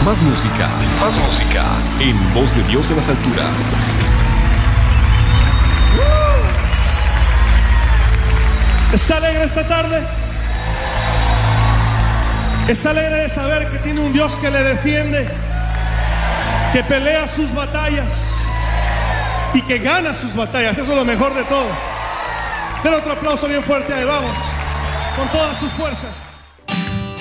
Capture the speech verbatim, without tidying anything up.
Más música, más música. En Voz de Dios en las alturas. ¿Está alegre esta tarde? ¿Está alegre de saber que tiene un Dios que le defiende, que pelea sus batallas y que gana sus batallas? Eso es lo mejor de todo. Den otro aplauso bien fuerte a él, vamos, con todas sus fuerzas.